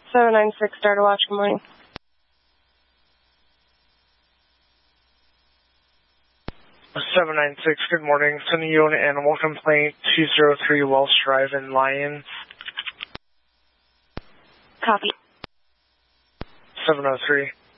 796 Starter Watch, good morning. Seven nine six. Good morning. Sending you an animal complaint. 203 Welsh Drive in Lyon. Copy. 703.